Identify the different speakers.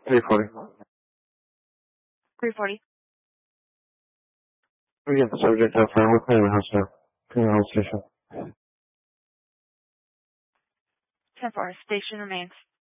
Speaker 1: 340.
Speaker 2: 340.
Speaker 1: We get the subject up front. We're clearing the house now. Clearing the whole station.
Speaker 2: 10-4. Station remains.